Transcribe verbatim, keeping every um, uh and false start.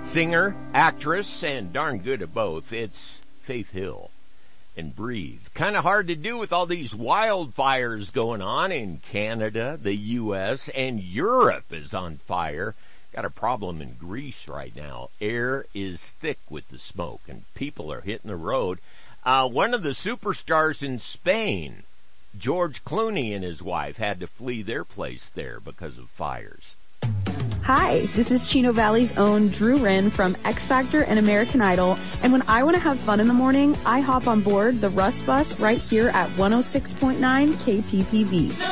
Singer, actress, and darn good at both. It's Faith Hill. And Breathe. Kind of hard to do with all these wildfires going on in Canada, the U S, and Europe is on fire. Got a problem in Greece right now. Air is thick with the smoke, and people are hitting the road. Uh, one of the superstars in Spain, George Clooney, and his wife had to flee their place there because of fires. Hi, this is Chino Valley's own Drew Wren from X Factor and American Idol. And when I want to have fun in the morning, I hop on board the Russ Bus right here at one oh six point nine K P P V.